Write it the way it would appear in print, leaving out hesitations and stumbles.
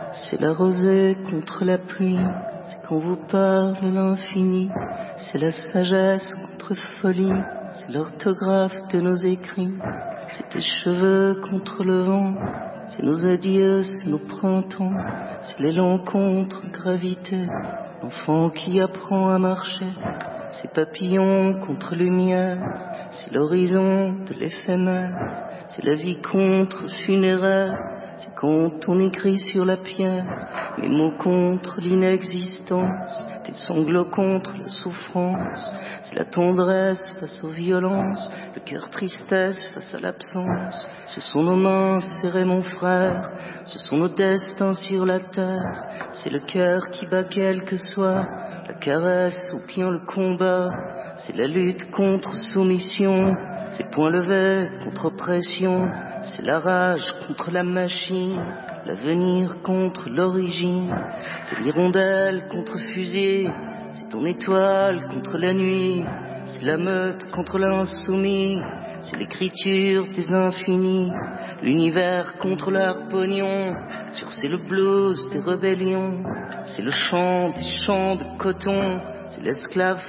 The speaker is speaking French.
C'est la rosée contre la pluie, c'est quand vous parle l'infini. C'est la sagesse contre folie, c'est l'orthographe de nos écrits. C'est tes cheveux contre le vent, c'est nos adieux, c'est nos printemps. C'est l'élan contre gravité, l'enfant qui apprend à marcher. C'est papillons contre lumière, c'est l'horizon de l'éphémère. C'est la vie contre funéraire, c'est quand on écrit sur la pierre mes mots contre l'inexistence, tes sanglots contre la souffrance. C'est la tendresse face aux violences, le cœur tristesse face à l'absence. Ce sont nos mains serrées mon frère, ce sont nos destins sur la terre. C'est le cœur qui bat quel que soit, la caresse ou bien le combat. C'est la lutte contre soumission, c'est poings levés contre oppression. C'est la rage contre la machine, l'avenir contre l'origine. C'est l'hirondelle contre fusil, c'est ton étoile contre la nuit. C'est la meute contre l'insoumis, c'est l'écriture des infinis. L'univers contre l'harpognon, sur c'est le blues des rébellions. C'est le chant des champs de coton, c'est l'esclave